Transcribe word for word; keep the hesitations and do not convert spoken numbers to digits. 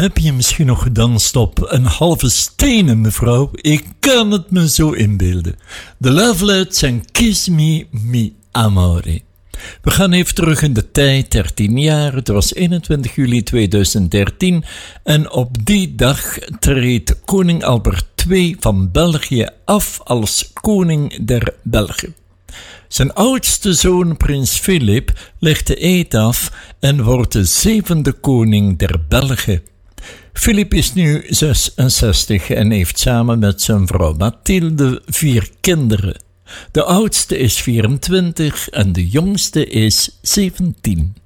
Heb je misschien nog gedanst op een halve stenen, mevrouw? Ik kan het me zo inbeelden. De Lovelets en Kiss Me, Mi Amore. We gaan even terug in de tijd, dertien jaar. Het was eenentwintig juli tweeduizend dertien en op die dag treedt koning Albert de Tweede van België af als koning der Belgen. Zijn oudste zoon, prins Filip, legt de eed af en wordt de zevende koning der Belgen. Filip is nu zesenzestig en heeft samen met zijn vrouw Mathilde vier kinderen. De oudste is vierentwintig en de jongste is zeventien.